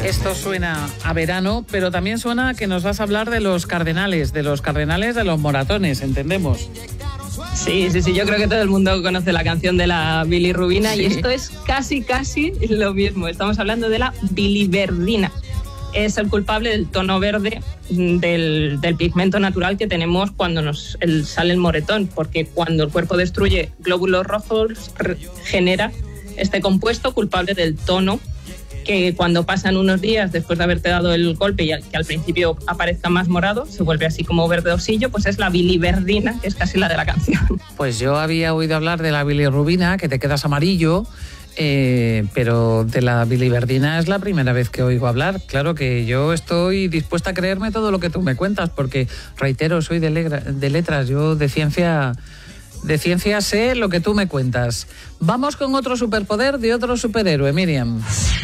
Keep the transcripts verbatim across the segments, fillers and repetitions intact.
Esto suena a verano, pero también suena a que nos vas a hablar de los cardenales, de los cardenales de los moratones, ¿entendemos? Sí, sí, sí, yo creo que todo el mundo conoce la canción de la bilirrubina, sí. Y esto es casi, casi lo mismo. Estamos hablando de la biliverdina. Es el culpable del tono verde del, del pigmento natural que tenemos cuando nos el, sale el moretón, porque cuando el cuerpo destruye glóbulos rojos re, genera este compuesto culpable del tono que cuando pasan unos días después de haberte dado el golpe y al, que al principio aparezca más morado, se vuelve así como verdosillo, pues es la biliverdina, que es casi la de la canción. Pues yo había oído hablar de la bilirrubina, que te quedas amarillo, eh, pero de la biliverdina es la primera vez que oigo hablar. Claro que yo estoy dispuesta a creerme todo lo que tú me cuentas, porque, reitero, soy de, legra, de letras, yo de ciencia... De ciencia sé lo que tú me cuentas. Vamos con otro superpoder de otro superhéroe, Miriam.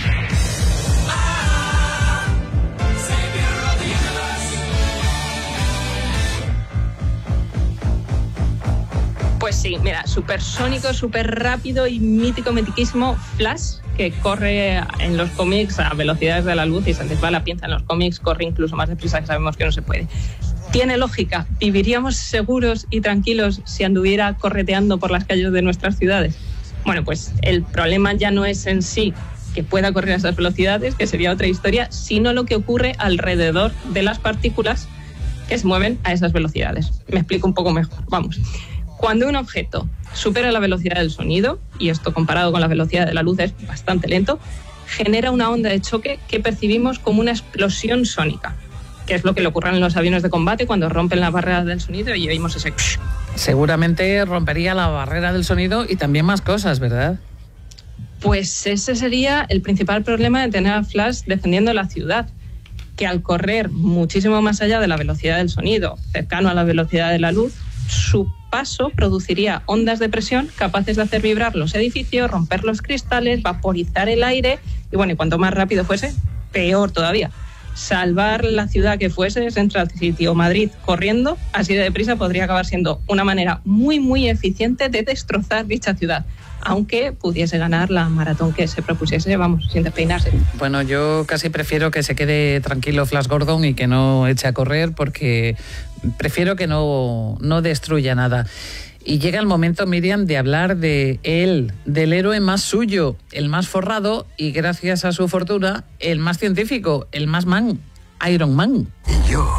Pues sí, mira, supersónico, súper rápido y mítico, mitiquísimo Flash, que corre en los cómics a velocidades de la luz y se les va la pinza en los cómics, corre incluso más deprisa, que sabemos que no se puede. Tiene lógica. ¿Viviríamos seguros y tranquilos si anduviera correteando por las calles de nuestras ciudades? Bueno, pues el problema ya no es en sí que pueda correr a esas velocidades, que sería otra historia, sino lo que ocurre alrededor de las partículas que se mueven a esas velocidades. Me explico un poco mejor. Vamos. Cuando un objeto supera la velocidad del sonido, y esto comparado con la velocidad de la luz es bastante lento, genera una onda de choque que percibimos como una explosión sónica, que es lo que le ocurre en los aviones de combate cuando rompen la barrera del sonido y oímos ese... Seguramente rompería la barrera del sonido y también más cosas, ¿verdad? Pues ese sería el principal problema de tener a Flash defendiendo la ciudad, que al correr muchísimo más allá de la velocidad del sonido, cercano a la velocidad de la luz, su paso produciría ondas de presión capaces de hacer vibrar los edificios, romper los cristales, vaporizar el aire y bueno, y cuanto más rápido fuese, peor todavía. Salvar la ciudad que fuese, Central City o Madrid, corriendo así de deprisa podría acabar siendo una manera muy, muy eficiente de destrozar dicha ciudad, aunque pudiese ganar la maratón que se propusiese, vamos, sin despeinarse. Bueno, yo casi prefiero que se quede tranquilo Flash Gordon y que no eche a correr, porque prefiero que no, no destruya nada. Y llega el momento, Miriam, de hablar de él, del héroe más suyo, el más forrado y, gracias a su fortuna, el más científico, el más man, Iron Man. Y yo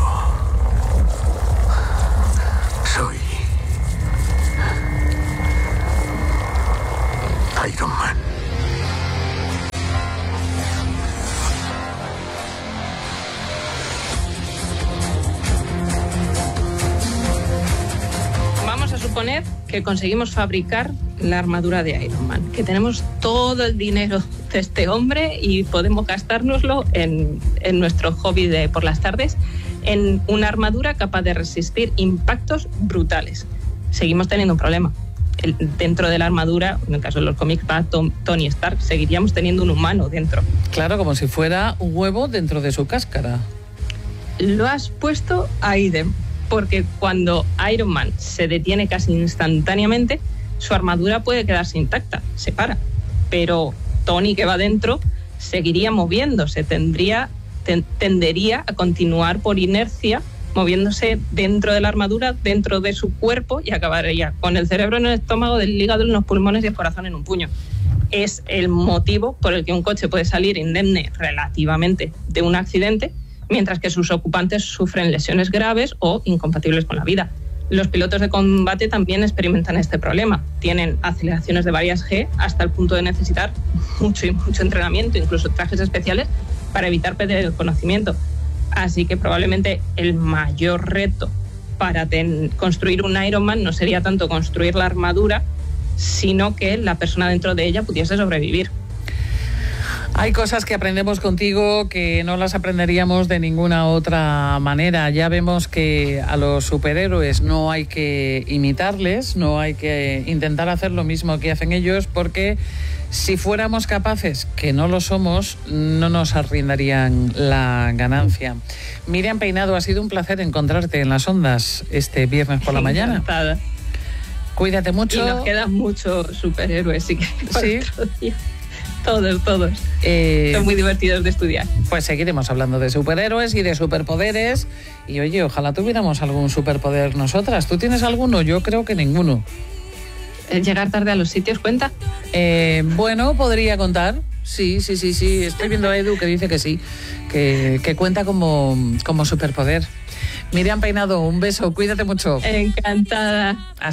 soy Iron Man. Suponer que conseguimos fabricar la armadura de Iron Man, que tenemos todo el dinero de este hombre y podemos gastárnoslo en, en nuestro hobby de por las tardes, en una armadura capaz de resistir impactos brutales. Seguimos teniendo un problema. El, dentro de la armadura, en el caso de los cómics, va Tom, Tony Stark, seguiríamos teniendo un humano dentro. Claro, como si fuera un huevo dentro de su cáscara. Lo has puesto ahí de... porque cuando Iron Man se detiene casi instantáneamente, su armadura puede quedarse intacta, se para. Pero Tony, que va dentro, seguiría moviéndose, tendría, ten, tendería a continuar por inercia, moviéndose dentro de la armadura, dentro de su cuerpo, y acabaría con el cerebro en el estómago, del hígado en los pulmones y el corazón en un puño. Es el motivo por el que un coche puede salir indemne relativamente de un accidente, mientras que sus ocupantes sufren lesiones graves o incompatibles con la vida. Los pilotos de combate también experimentan este problema. Tienen aceleraciones de varias G hasta el punto de necesitar mucho y mucho entrenamiento, incluso trajes especiales, para evitar perder el conocimiento. Así que probablemente el mayor reto para ten- construir un Iron Man no sería tanto construir la armadura, sino que la persona dentro de ella pudiese sobrevivir. Hay cosas que aprendemos contigo que no las aprenderíamos de ninguna otra manera. Ya vemos que a los superhéroes no hay que imitarles, no hay que intentar hacer lo mismo que hacen ellos, porque si fuéramos capaces, que no lo somos, no nos arrendarían la ganancia. Miriam Peinado, ha sido un placer encontrarte en las ondas este viernes por la mañana. Encantada. Cuídate mucho. Y nos quedan muchos superhéroes, sí que sí. Todos, todos. Eh, Son muy divertidos de estudiar. Pues seguiremos hablando de superhéroes y de superpoderes. Y oye, ojalá tuviéramos algún superpoder nosotras. ¿Tú tienes alguno? Yo creo que ninguno. ¿El llegar tarde a los sitios cuenta? Eh, bueno, podría contar. Sí, sí, sí, sí. Estoy viendo a Edu que dice que sí, que, que cuenta como, como superpoder. Miriam Peinado, un beso. Cuídate mucho. Encantada. Hasta